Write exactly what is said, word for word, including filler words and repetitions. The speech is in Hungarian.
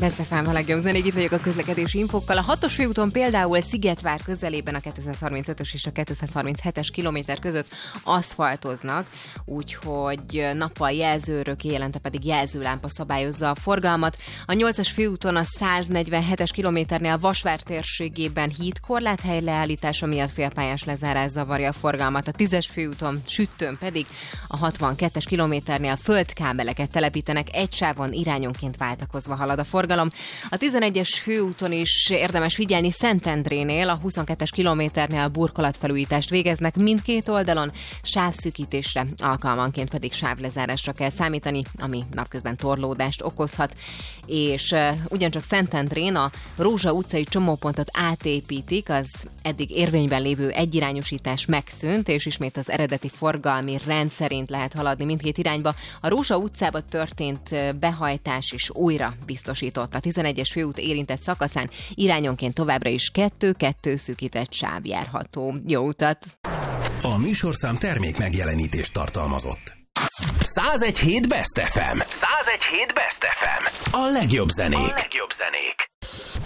Best ef em a legjobb zenék, itt vagyok a közlekedési infókkal. A hatos főúton például Szigetvár közelében a kétszázharmincötös és a kétszázharminchetes kilométer között aszfaltoznak, úgyhogy nappal jelzőrök, éjjelente pedig jelzőlámpa szabályozza a forgalmat. A nyolcas főúton a száznegyvenhetes kilométernél Vasvár térségében hídkorláthely leállítása miatt félpályás lezárás zavarja a forgalmat. A tízes főúton Süttőn pedig a hatvankettes kilométernél földkábeleket telepítenek, egy sávon irányonként váltakozva halad a forgalom. A tizenegyes főúton is érdemes figyelni, Szentendrénél a huszonkettes kilométernél burkolatfelújítást végeznek mindkét oldalon, sávszűkítésre, alkalmanként pedig sávlezárásra kell számítani, ami napközben torlódást okozhat. És uh, ugyancsak Szentendrén a Rózsa utcai csomópontot átépítik, az eddig érvényben lévő egyirányosítás megszűnt, és ismét az eredeti forgalmi rend szerint lehet haladni mindkét irányba. A Rózsa utcába történt behajtás is újra biztosított. A tizenegyes főút érintett szakaszán irányonként továbbra is kettő-kettő szűkített sáv járható. Jó utat! A műsorszám termék megjelenítést tartalmazott. százegy hét Best ef em. százegy hét Best ef em. A legjobb zenék. A legjobb zenék.